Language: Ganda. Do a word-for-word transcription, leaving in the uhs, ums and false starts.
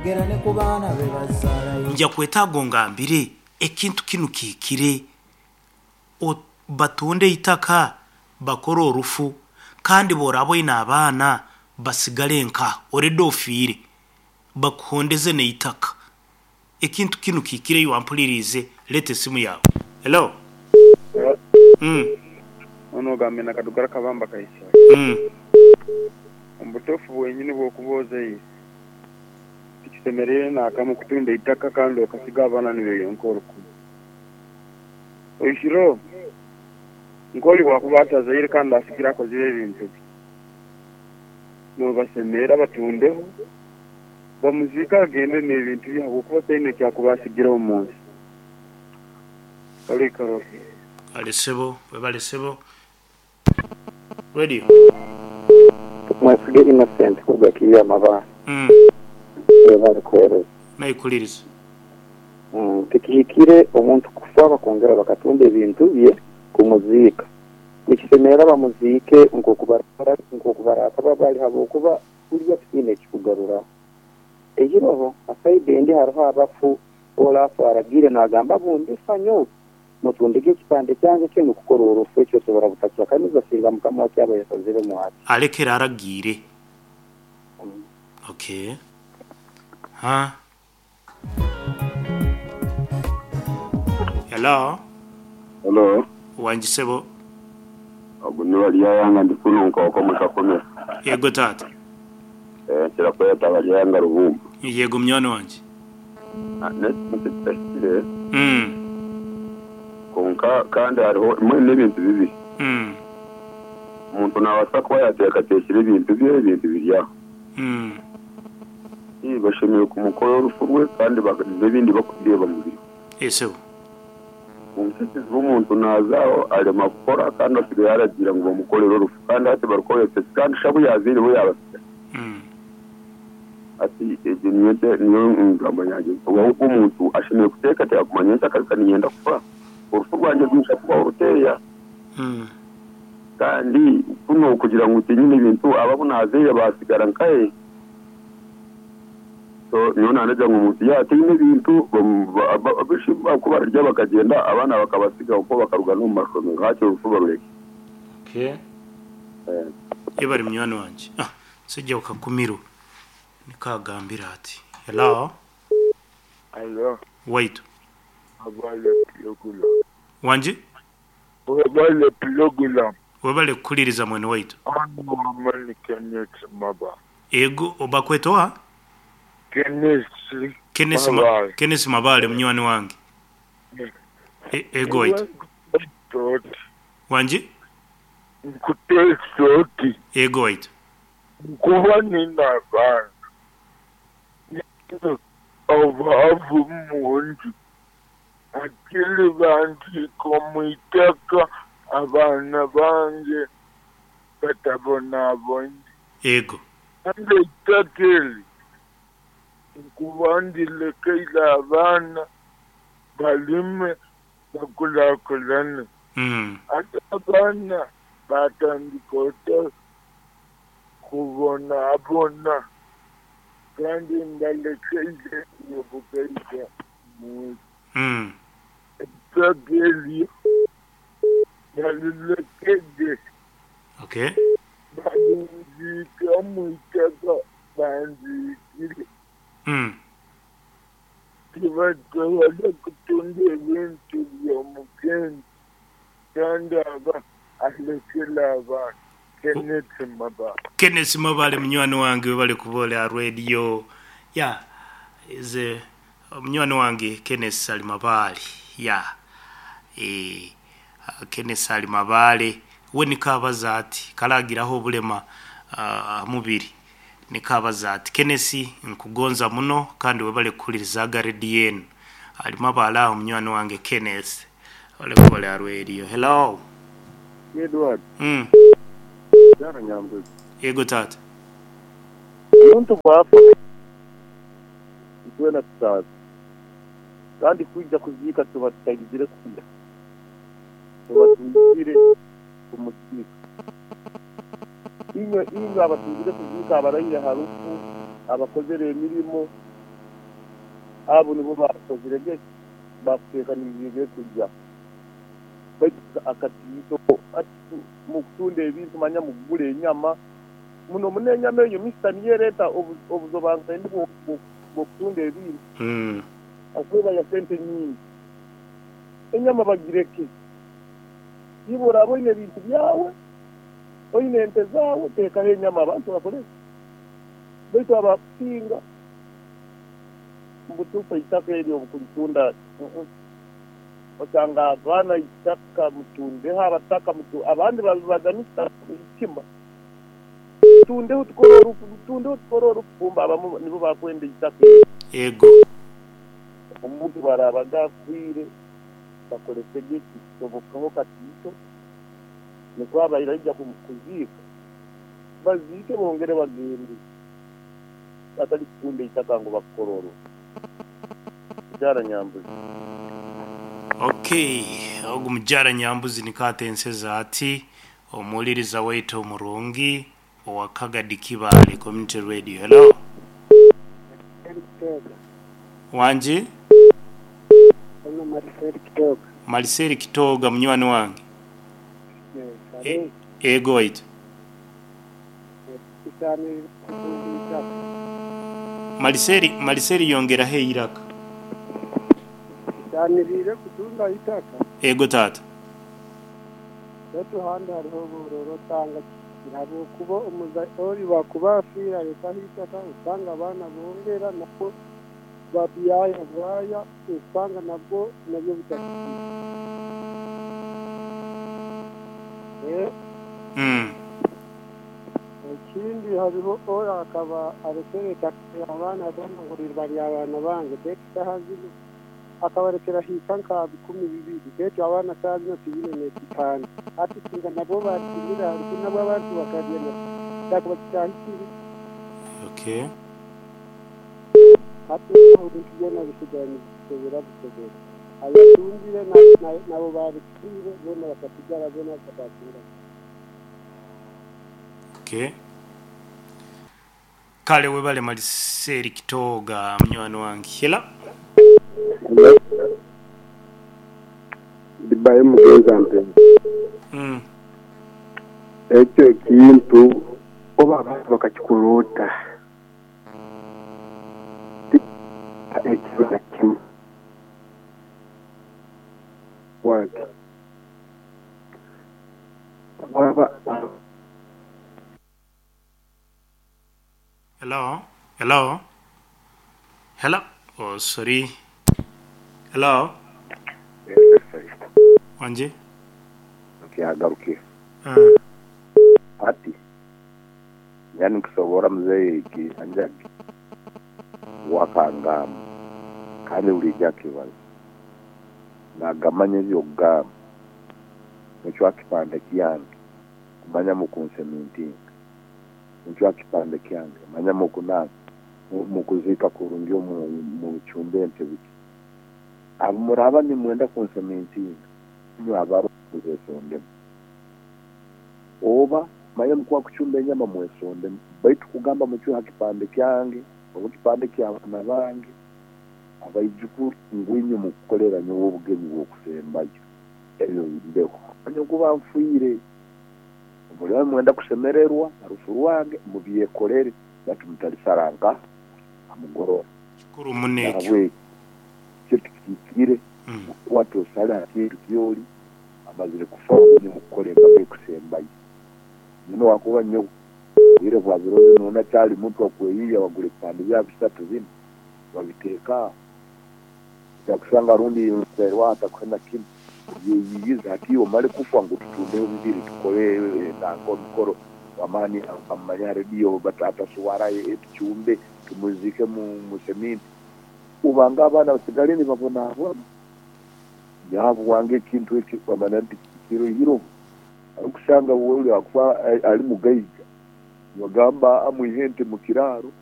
nja kwetaaga ngambire ekintu kinu kiikire batunde itaka bakora orufu kandi borabo ina abaana basigale nka oredde ofiire bakuhondeze neitaka ekintu kinu kiikire wampulirize lete simu yawe. Hello. Mm. Ono gambe nakadugara kabamba kaisa. Mm. Ombutofu wenyine bwokuboze tikisemerere nakamu kutunde itaka kandi okasiga abana nibe yonkoruku. Oishiro nkoli wakubata zaire kandi asigira ko zire ibintu. No basemera batundeho bamuzika agende n'ibintu byabo kuba cyane cyakubasigira umunsi. Kale karo. Alesebo, webalesebo. Radio. Mwasige innocent kubakiya maba. Mm. Webale kwero. Nayikuliriza. Mm, tikikire omuntu kufa bakongera bakatunde ibintu bye ku muzika. Nikisemera bamuzike nko kubarara nko kubarata babali habo kuba uriya twine kikugarura. Ejiroho asaide ndi haro abafu ola faragire nagamba bundi fanyo mutundike kipande cyange cyo nukukora urufu cyo sobora butakira kandi zasinga mukama cyabo yasazire mu hati alekera aragire. Mm. Okay. Ha. Hello. Hello. Wanjisebo. Agunwa liyanga ndikuno nkoko mukakome. Yego tata. Eh kira ko yatabajyanga rubumbu. Yego mnyone wanje. Ah net mutestire. Mm. Konka kandi hariho n'ibintu bibi. Mm. Umuntu nawasa ko yateka tekire ibintu bye ibintu birya. Mm. Iyi bashimiye ku mukoro urufurwe kandi n'ibindi bakubwiye bamubiri. Ese. Umusisi w'umuntu nazaho ari makora kandi asigaye yaragira ngo bamukorere urufu kandi ati barukoretse kandi shabu yazire we yabasiga. Mm. Ati ejenye niyo ngamba yaje uwo umuntu ashimiye kuteka ati akumanyesha kandi nyenda kufa. Urufu rwanje rwisha kuba uruteya. Mm. Kandi kuno kugira ngo utinyine ibintu ababunazeye basigara nkaye. So niyo nanaje ngo umuntu yatinye ibintu abishimba kuba rya bakagenda abana bakabasiga uko bakaruga no mashono ngacyo urufu barureke. Okay. Eh Ibari mnyone wanje. Ah, sije ukakumiru. Nikagambira ati. Hello. Hello. Wait. Abale pilogula. Wanje? Abale pilogula. Webale kuliriza mwene wait. Anu amani Kenneth Maba. Ego obakwetoa? Kenneth. Kenneth ma Kenneth Mabale mnywane wange. E ego wait. Wanje? Nkutesoti. Ego wait. Kuba nina bana. Abavu mundi. Akili banti komitaka abana bange batabona bondi. Ego. Ande itakeli. Kubandile keila abana balime bakulakulane. Mm. Ata abana batandikota kubona abona kandi ndalekeile yobukeisa mu Mm. takeli ndalekede. Okay. Bandi kamu itaka bandi kiri. Mm. Kiba twala kutunde ibintu by'omukenzi kandi aba alekela aba Kenneth Maba. Kenneth Mabale mnywane wange bale kubole a radio. Ya. Ize mnywane wange Kenneth ali Mabale. Ya. Eh Kenneth ali Mabale we nikabaza ati kalagiraho bulema uh, mubiri. Nikabaza ati Kenneth nkugonza muno kandi webale kuliriza Guardian. Ali Mabala mnywane wange Kenneth. Ole kubole a radio. Hello. Edward. Mm. Jana nyambo. Yego tata. Umuntu bafa. Itwena tsatsa. Kandi kujya kuzika tubatagizire kujya. Tubatugire kumusika. Inyo inyo abatugire kuzika abarayira harufu abakozere mirimo abo nibo bakozere gye bakuteekanirire kujja akatito ati mu kutunda ebintu manya mu kugula ennyama muno mune ennyama eyo mister niyereeta obuzobanza ndi mu kutunda ebintu mm akweba ya sente nyingi ennyama bagireke yibura abo ine ebintu byawe oyine ente zaawe teekaho ennyama abantu bakole baitu abakusinga mbutuufu eitaka eryo obukulitunda osanga abaana itaka mutundeho abataka mutu abandi babaganisa ikima tundeho tukora orufu tundeho tukora orufu kumba abamu nibo bakwenda itaka ego omuntu barabagafire bakolese giki tobokaho katito nikwaba irajja kumukuziika bazike bongere bagende atali kunde itaka ngo bakororo jara nyambuzi. Okay, ogu mujara nyambuzi nikatenseza ati omuliriza waita omurungi owakagadi kibale community radio. Hello wanji ono Mariseri Kitoga Mariseri Kitoga munywani wange e, ego waita Mariseri Mariseri yongera he iraka yanirire kutunda itaka ego tata Yetu handi hariho buroro tanga kirabo kubo umuzayori bakubafira leta hitaka usanga abana bongera nako babiyaya bwaya usanga nabwo nabyo bitakiri eh mm ikindi hariho ora akaba arekereka abana bagomba kurirwa abana bange beka hazino akabarekera hikanka bikumi bibiri beto abana sazi no tibine cyane ati kinga nabo batimira ariko nabo abantu bakagenda cyakaba cyahitiri okay ati ubu tugena bisigana bisubira bisubira ayatundire nabo barikire bona bakatijara bona bakatira okay kale webale Mariseri Kitoga munywani wange. Hela dibaye mugenza mpe mm ekyo kintu oba abantu bakakikuruta ekyo kimu waki baba hello hello hello oh sorry hello wanje okay agaruke uh. ati yani kusobora mzee iki anjaki wakanga kandi ulijya kibazo nagamanye byo gam mucyo akipande kiyange kumanya mu konsementi mucyo akipande kiyange manya mu kunaka mu kuzika kurungi mu mu cyumbe ntebiki abumuraba ni mwenda konsementi nyo abaro kuzesonde oba maya mkwa kuchumbe nyama mwesonde baitu kugamba mucyo akipande kiyange obukipande ky'abana bange abayijukuru ngwinyo mu kukolera nyo obugenyi bw'okusembayo ebyo mbeho anyo kuba mfuire obulwa mwenda kusemererwa arufu rwange mu byekolere batu mutalisaranga amugorora kuru muneke abwe kitikire watu sala kitu byoli amazire kufamu ni mukolera bwe kusembayo nino wakuba nyo ile bwaziro nona cyali muntu akweyiya wagure pande bya bisatu zino babiteka yakusanga rundi serwa atakwenda kim yiyiza ati omale kufa ngo tutunde bibiri tukole nango mikoro wamani amanya radio batata suwara etuchumbe tumuzike mu musemini ubanga abana basigalini babona abo yabo wange kintu eki kwamana kiro hiro ukusanga wowe akwa ali mugayiga wagamba amwihente mu kiraro